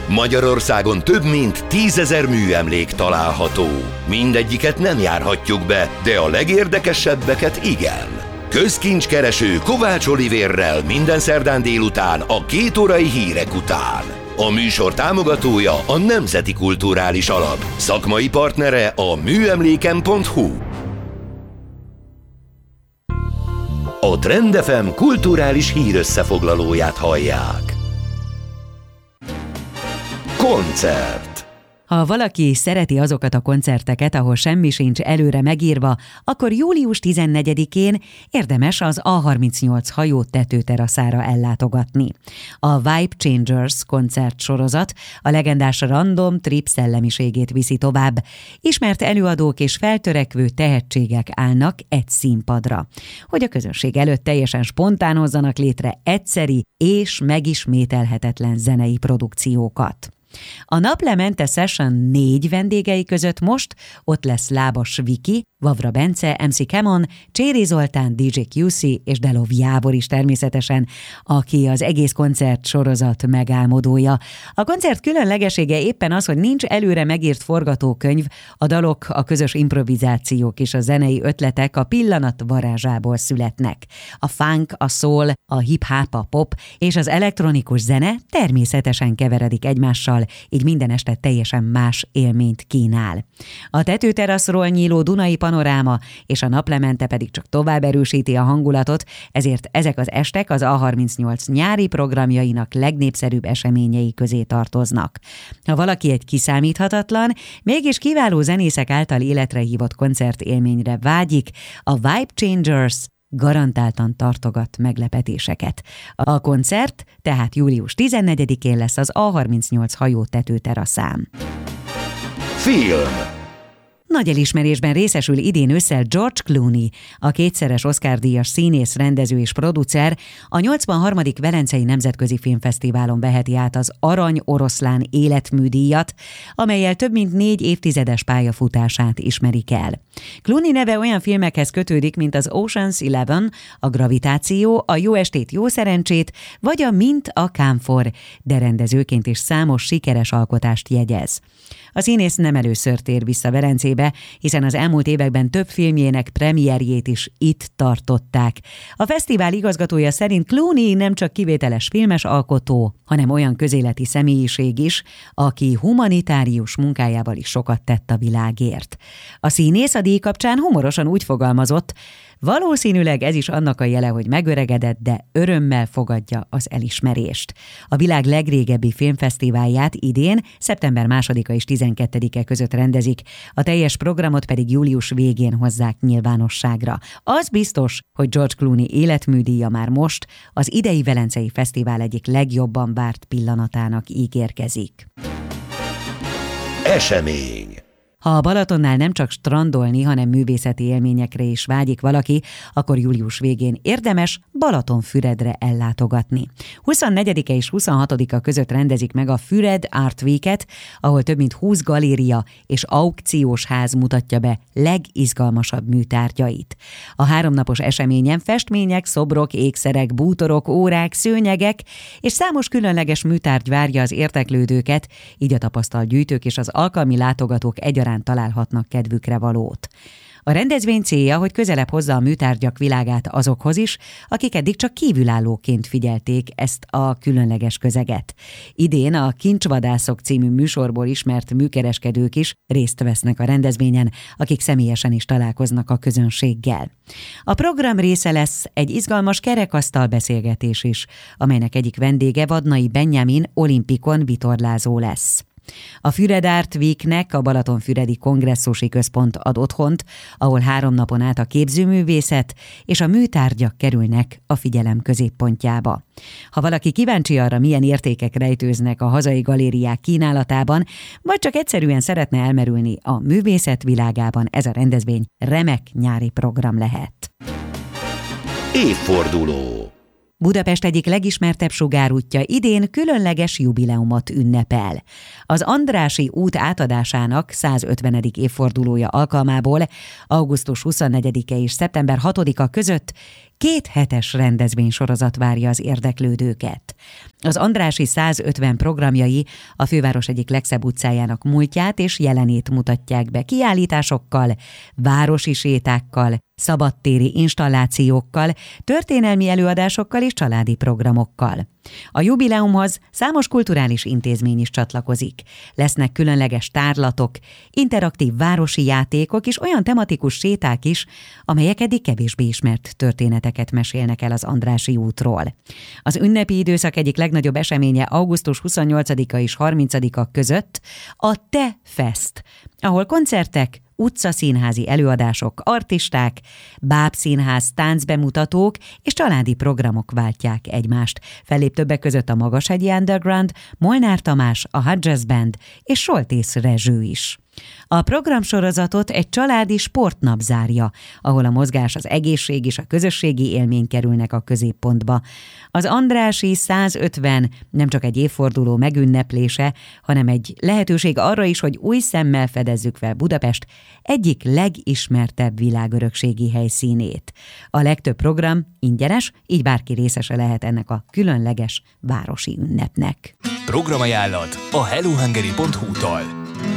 Magyarországon több mint 10 000 műemlék található. Mindegyiket nem járhatjuk be, de a legérdekesebbeket igen. Közkincskereső Kovács Olivérrel minden szerdán délután a 2 órai hírek után. A műsor támogatója a Nemzeti Kulturális Alap. Szakmai partnere a műemléken.hu. A Trend FM kulturális hírösszefoglalóját hallják. Koncert. Ha valaki szereti azokat a koncerteket, ahol semmi sincs előre megírva, akkor július 14-én érdemes az A38 hajó tetőteraszára ellátogatni. A Vibe Changers koncertsorozat a legendás Random Trip szellemiségét viszi tovább. Ismert előadók és feltörekvő tehetségek állnak egy színpadra, hogy a közönség előtt teljesen spontán hozzanak létre egyszeri és megismételhetetlen zenei produkciókat. A Naplemente Session 4 vendégei között most ott lesz Lábas Viki, Vavra Bence, MC Kemon, Cséri Zoltán, DJ QC és Delov Jábor is természetesen, aki az egész koncert sorozat megálmodója. A koncert különlegessége éppen az, hogy nincs előre megírt forgatókönyv, a dalok, a közös improvizációk és a zenei ötletek a pillanat varázsából születnek. A funk, a soul, a hip-hop, a pop és az elektronikus zene természetesen keveredik egymással, így minden este teljesen más élményt kínál. A tetőteraszról nyíló Dunai panoráma és a Naplemente pedig csak tovább erősíti a hangulatot, ezért ezek az estek az A38 nyári programjainak legnépszerűbb eseményei közé tartoznak. Ha valaki egy kiszámíthatatlan, mégis kiváló zenészek által életre hívott koncertélményre vágyik, a Vibe Changers garantáltan tartogat meglepetéseket. A koncert tehát július 14-én lesz az A38 hajó tetőteraszán. Film. Nagy elismerésben részesül idén ősszel George Clooney, a kétszeres Oscar-díjas színész, rendező és producer, a 83. Velencei Nemzetközi Filmfesztiválon veheti át az Arany Oroszlán életműdíjat, amellyel több mint 4 évtizedes pályafutását ismerik el. Clooney neve olyan filmekhez kötődik, mint az Ocean's 11, a Gravitáció, a Jó estét, jó szerencsét, vagy a Mint a kámfor, de rendezőként is számos sikeres alkotást jegyez. A színész nem először tér vissza Velencébe, hiszen az elmúlt években több filmjének premierjét is itt tartották. A fesztivál igazgatója szerint Clooney nem csak kivételes filmes alkotó, hanem olyan közéleti személyiség is, aki humanitárius munkájával is sokat tett a világért. A színész a díj kapcsán humorosan úgy fogalmazott: valószínűleg ez is annak a jele, hogy megöregedett, de örömmel fogadja az elismerést. A világ legrégebbi filmfesztiválját idén, szeptember 2-a és 12-e között rendezik, a teljes programot pedig július végén hozzák nyilvánosságra. Az biztos, hogy George Clooney életműdíja már most az idei Velencei Fesztivál egyik legjobban várt pillanatának ígérkezik. Esemény. Ha a Balatonnál nem csak strandolni, hanem művészeti élményekre is vágyik valaki, akkor július végén érdemes Balatonfüredre ellátogatni. 24-e és 26-a között rendezik meg a Füred Art Week-et, ahol több mint 20 galéria és aukciós ház mutatja be legizgalmasabb műtárgyait. A 3 napos eseményen festmények, szobrok, ékszerek, bútorok, órák, szőnyegek és számos különleges műtárgy várja az érdeklődőket, így a tapasztalt gyűjtők és az alkalmi látogatók egyaránt találhatnak kedvükre valót. A rendezvény célja, hogy közelebb hozza a műtárgyak világát azokhoz is, akik eddig csak kívülállóként figyelték ezt a különleges közeget. Idén a Kincsvadászok című műsorból ismert műkereskedők is részt vesznek a rendezvényen, akik személyesen is találkoznak a közönséggel. A program része lesz egy izgalmas kerekasztal beszélgetés is, amelynek egyik vendége Vadnai Benjamin olimpikon vitorlázó lesz. A Füred Art Weeknek a Balatonfüredi Kongresszusi Központ ad otthont, ahol 3 napon át a képzőművészet és a műtárgyak kerülnek a figyelem középpontjába. Ha valaki kíváncsi arra, milyen értékek rejtőznek a hazai galériák kínálatában, vagy csak egyszerűen szeretne elmerülni a művészet világában, ez a rendezvény remek nyári program lehet. Évforduló. Budapest egyik legismertebb sugárútja idén különleges jubileumot ünnepel. Az Andrássy út átadásának 150. évfordulója alkalmából augusztus 24-e és szeptember 6-a között 2 hetes rendezvénysorozat várja az érdeklődőket. Az Andrássy 150 programjai a főváros egyik legszebb utcájának múltját és jelenét mutatják be kiállításokkal, városi sétákkal, szabadtéri installációkkal, történelmi előadásokkal és családi programokkal. A jubileumhoz számos kulturális intézmény is csatlakozik. Lesznek különleges tárlatok, interaktív városi játékok és olyan tematikus séták is, amelyek eddig kevésbé ismert történeteket mesélnek el az Andrássy útról. Az ünnepi időszak egyik legnagyobb eseménye augusztus 28-a és 30-a között a Te Fest, ahol koncertek, utcaszínházi előadások, artisták, bábszínház, táncbemutatók és családi programok váltják egymást. Fellép többek között a Magashegyi Underground, Molnár Tamás, a Hot Jazz Band és Soltész Rezső is. A programsorozatot egy családi sportnap zárja, ahol a mozgás, az egészség és a közösségi élmény kerülnek a középpontba. Az Andrássy 150 nem csak egy évforduló megünneplése, hanem egy lehetőség arra is, hogy új szemmel fedezzük fel Budapest egyik legismertebb világörökségi helyszínét. A legtöbb program ingyenes, így bárki részese lehet ennek a különleges városi ünnepnek. Programajánlat a hellohungary.hu-tól.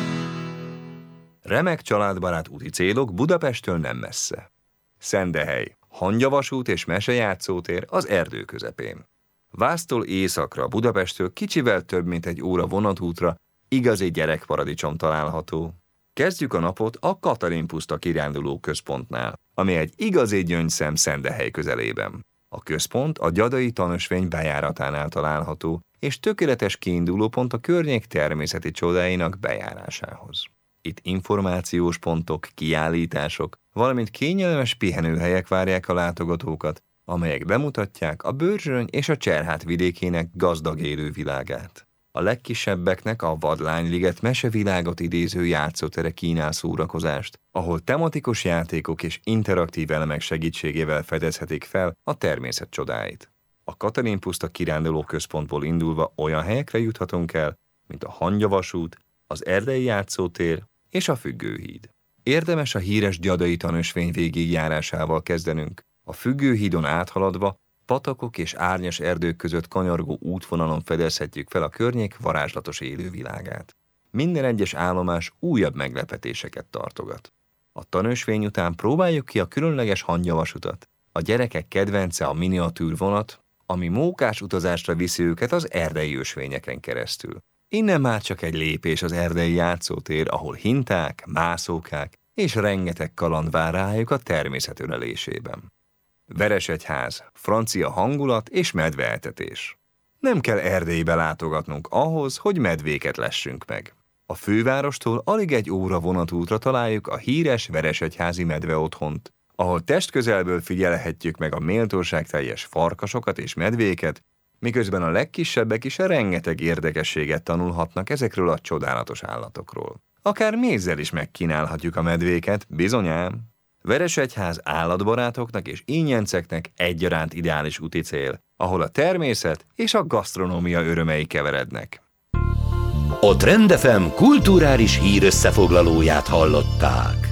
Remek családbarát úti célok Budapesttől nem messze. Szendehely, hangyavasút és mesejátszótér az erdő közepén. Vásztól északra, Budapesttől kicsivel több mint 1 óra vonatútra igazi gyerekparadicsom található. Kezdjük a napot a Katalin-puszta kiránduló központnál, ami egy igazi gyöngyszem Szendehely közelében. A központ a Gyadai Tanösvény bejáratánál található, és tökéletes kiindulópont a környék természeti csodáinak bejárásához. Itt információs pontok, kiállítások, valamint kényelmes pihenőhelyek várják a látogatókat, amelyek bemutatják a Börzsöny és a Cserhát vidékének gazdag élővilágát. A legkisebbeknek a Vadlányliget mesevilágot idéző játszótere kínál szórakozást, ahol tematikus játékok és interaktív elemek segítségével fedezhetik fel a természet csodáit. A Katalin-puszta kiránduló központból indulva olyan helyekre juthatunk el, mint a hangyavasút, az erdei játszótér és a Függőhíd. Érdemes a híres Gyadai Tanösvény végigjárásával kezdenünk. A Függőhídon áthaladva patakok és árnyas erdők között kanyargó útvonalon fedezhetjük fel a környék varázslatos élővilágát. Minden egyes állomás újabb meglepetéseket tartogat. A tanösvény után próbáljuk ki a különleges hangyavasutat. A gyerekek kedvence a miniatűr vonat, ami mókás utazásra viszi őket az erdei ösvényeken keresztül. Innen már csak egy lépés az erdei játszótér, ahol hinták, mászókák és rengeteg kaland vár rájuk a természet ölelésében. Veresegyház, francia hangulat és medveetetés. Nem kell Erdélybe látogatnunk ahhoz, hogy medvéket lessünk meg. A fővárostól alig 1 óra vonatútra találjuk a híres veresegyházi medveotthont, ahol testközelből figyelhetjük meg a méltóságteljes farkasokat és medvéket, miközben a legkisebbek is rengeteg érdekességet tanulhatnak ezekről a csodálatos állatokról. Akár mézzel is megkínálhatjuk a medvéket, bizonyám. Veresegyház állatbarátoknak és ínyenceknek egyaránt ideális úti cél, ahol a természet és a gasztronómia örömei keverednek. A Trend FM kulturális hírösszefoglalóját hallották.